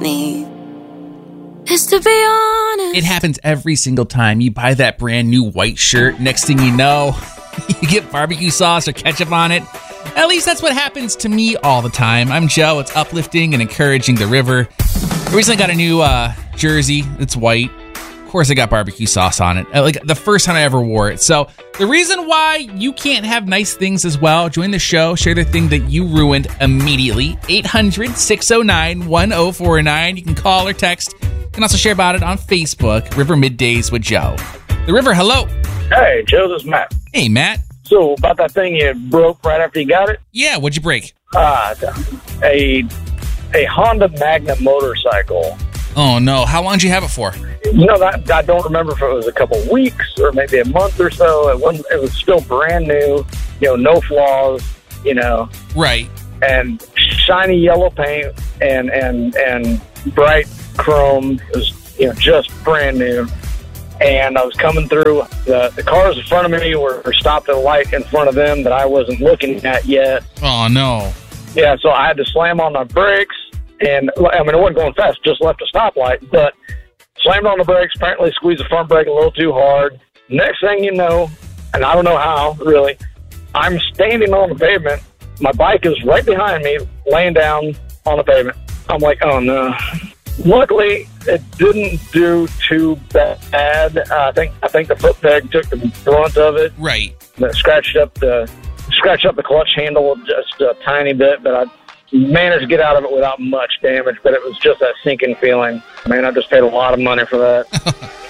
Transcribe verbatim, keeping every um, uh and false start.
need is to be honest. It happens every single time you buy that brand new white shirt. Next thing you know, you get barbecue sauce or ketchup on it. At least that's what happens to me all the time. I'm Joe. It's uplifting and encouraging the river. I recently got a new uh, jersey. It's white. Of course, I got barbecue sauce on it. Like the first time I ever wore it. So the reason why you can't have nice things as well, join the show. Share the thing that you ruined immediately. eight hundred, six oh nine, one oh four nine. You can call or text. You can also share about it on Facebook. River Middays with Joe. The River, hello. Hey, Joe, this is Matt. Hey, Matt. So, about that thing you broke right after you got it? Yeah, what'd you break? Uh, a a Honda Magna motorcycle. Oh, no. How long did you have it for? You know, that, I don't remember if it was a couple weeks or maybe a month or so. It wasn't. It was still brand new, you know, no flaws, you know. Right. And shiny yellow paint and, and, and bright chrome. It was, you know, just brand new. And I was coming through, the, the cars in front of me were, were stopped at a light in front of them that I wasn't looking at yet. Oh, no. Yeah, so I had to slam on my brakes, and, I mean, it wasn't going fast, just left a stoplight, but slammed on the brakes, apparently squeezed the front brake a little too hard. Next thing you know, and I don't know how, really, I'm standing on the pavement. My bike is right behind me, laying down on the pavement. I'm like, oh, no. Luckily, it didn't do too bad. Uh, I think I think the foot peg took the brunt of it. Right. It scratched up the scratched up the clutch handle just a tiny bit, but I managed to get out of it without much damage. But it was just that sinking feeling. Man, I just paid a lot of money for that.